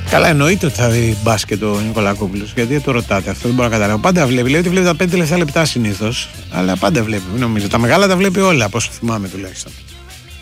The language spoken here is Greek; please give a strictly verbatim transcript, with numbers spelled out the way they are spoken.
Καλά, εννοείται ότι θα δει μπάσκετ ο Νικολακόπουλος. Γιατί το ρωτάτε, αυτό δεν μπορώ να καταλάβω. Πάντα βλέπει. Λέει ότι βλέπει τα πέντε τελευταία λεπτά συνήθως. Αλλά πάντα βλέπει. Νομίζω. Τα μεγάλα τα βλέπει όλα, από όσο θυμάμαι τουλάχιστον.